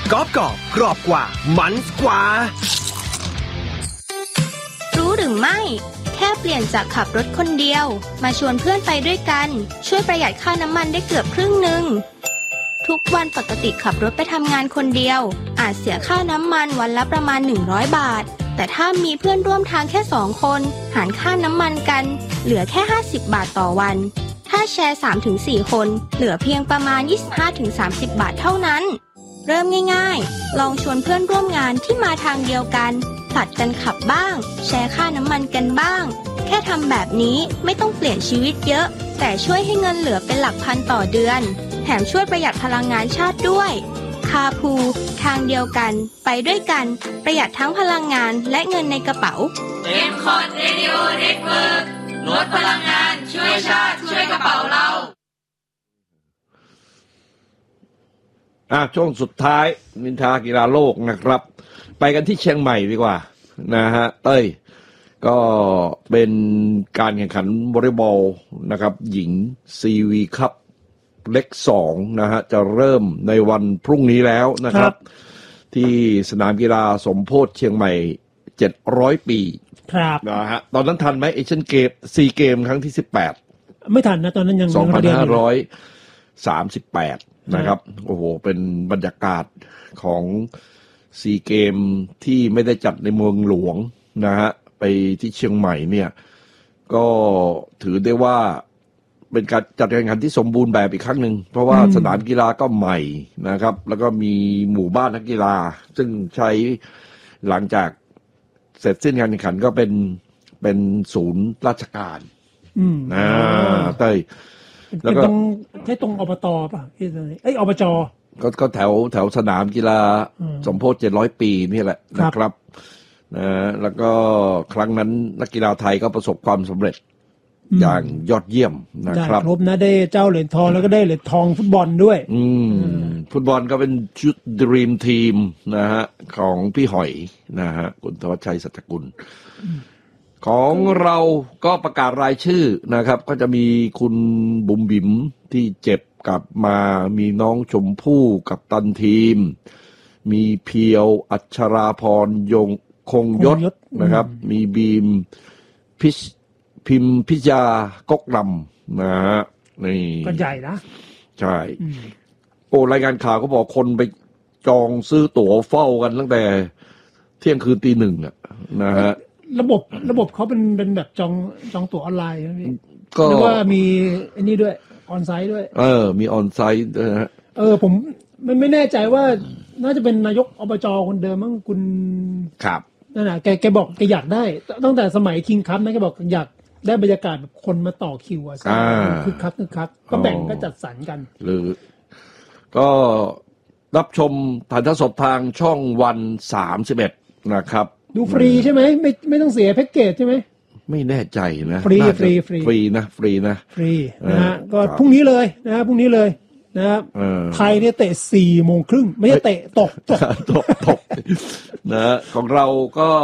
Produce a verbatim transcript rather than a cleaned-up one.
กรอบกรอบกรอบกว่ามันกว่ารู้หรือไม่แค่เปลี่ยนจากขับรถคนเดียวมาชวนเพื่อนไปด้วยกันช่วยประหยัดค่าน้ำมันได้เกือบครึ่งหนึ่งทุกวันปกติขับรถไปทำงานคนเดียวอาจเสียค่าน้ำมันวันละประมาณหนึ่งร้อยบาทแต่ถ้ามีเพื่อนร่วมทางแค่สองคนหารค่าน้ำมันกันเหลือแค่ห้าสิบบาทต่อวันถ้าแชร์ สามถึงสี่ คนเหลือเพียงประมาณ ยี่สิบห้าถึงสามสิบ บาทเท่านั้นเริ่มง่ายๆลองชวนเพื่อนร่วมงานที่มาทางเดียวกันผลัดกันขับบ้างแชร์ค่าน้ำมันกันบ้างแค่ทำแบบนี้ไม่ต้องเปลี่ยนชีวิตเยอะแต่ช่วยให้เงินเหลือเป็นหลักพันต่อเดือนแถมช่วยประหยัดพลังงานชาติด้วยคาพูทางเดียวกันไปด้วยกันประหยัดทั้งพลังงานและเงินในกระเป๋าเอ็มคอร์ดเรดิโอเน็ตเวิร์กลดพลังงานช่วยชาติช่วยกระเป๋าเราอ่ะช่วงสุดท้ายนินทากีฬาโลกนะครับไปกันที่เชียงใหม่ดีกว่านะฮะเต้ยก็เป็นการแข่งขันวอลเลย์บอลนะครับหญิงซีวีคัพเล็กสองนะฮะจะเริ่มในวันพรุ่งนี้แล้วนะครับที่สนามกีฬาสมโพธิเชียงใหม่เจ็ดร้อยปีครับนะฮะตอนนั้นทันไหมเอเชียนเกมซีเกมครั้งที่สิบแปดไม่ทันนะตอนนั้นยังสองพันห้าร้อยสามสิบแปดนะครับโอ้โหเป็นบรรยากาศของซีเกมที่ไม่ได้จัดในเมืองหลวงนะฮะไปที่เชียงใหม่เนี่ยก็ถือได้ว่าเป็นการจัดการแข่งขันที่สมบูรณ์แบบอีกครั้งหนึ่งเพราะว่าสนามกีฬาก็ใหม่นะครับแล้วก็มีหมู่บ้านนักกีฬาซึ่งใช้หลังจากเสร็จสิ้นการแข่งขันก็เป็นเป็นศูนย์ราชการนะเต้ยแล้วก็ใช่ตรงอบตป่ะที่เอ้ยอบจก็ก็แถวแถวสนามกีฬาสมโพธิเจ็ดร้อยปีนี่แหละนะครับนะแล้วก็ครั้งนั้นนักกีฬาไทยก็ประสบความสำเร็จอย่างยอดเยี่ยมนะครับครบนะได้เจ้าเหรียญทองแล้วก็ได้เหรียญทองฟุตบอลด้วยอืมฟุตบอลก็เป็นชุดดรีมทีมนะฮะของพี่หอยนะฮะคุณธวัชชัยสัจกุลของเราก็ประกาศรายชื่อนะครับก็จะมีคุณบุ๋มบิ๋มที่เจ็บกลับมามีน้องชมพู่กับตันทีมมีเพียวอัชราพรยงคงยศนะครับมีบีมพิชพิมพิจากกลำนะฮะนี่ก็ใหญ่นะใช่โอ้รายงานข่าวก็บอกคนไปจองซื้อตั๋วเฝ้ากันตั้งแต่เที่ยงคืนตีหนึ่งอ่ะนะฮะระบบระบบเขาเป็นเป็นแบบจองจองตั๋วออนไลน์นะพี่ก็หรือว่ามีอันนี้ด้วยออนไซต์ด้วยเออมีออนไซต์นะฮะเออผมไม่ไม่แน่ใจว่าน่าจะเป็นนายกอบจคนเดิมมั้งคุณครับนั่นน่ะแกแกบอกแกอยากได้ตั้งแต่สมัยคิงคัพนะแกบอกอยากได้บรรยากาศแบบคนมาต่อคิวอ่ะคึกคักคึกคักก็แบ่งก็จัดสรรกันหรือก็รับชมถ่ายทอดสดทางช่องวันสามสิบเอ็ดนะครับดูฟรีใช่ไหมไม่ไม่ต้องเสียแพ็กเกจใช่ไหมไม่แน่ใจนะฟรีฟรีฟรีฟรีนะฟรีนะฟรีนะฮะก็พรุ่งนี้เลยนะฮะพรุ่งนี้เลยนะครับไทยเนี่ยเตะสี่โมงครึ่งไม่ใช่เตะตกตกตกตกนะของเราก็